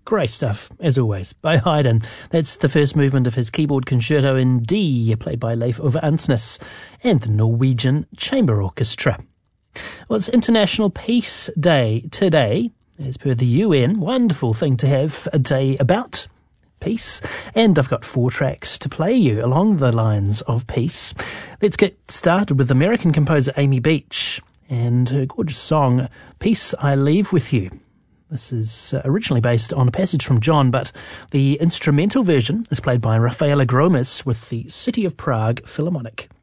Great stuff, as always, by Haydn. That's the first movement of his keyboard concerto in D, played by Leif Ove Andsnes and the Norwegian Chamber Orchestra. Well, it's International Peace Day today, as per the UN. Wonderful thing to have a day about peace. And I've got 4 tracks to play you along the lines of peace. Let's get started with American composer Amy Beach and her gorgeous song, Peace I Leave With You. This is originally based on a passage from John, but the instrumental version is played by Rafaela Gromis with the City of Prague Philharmonic.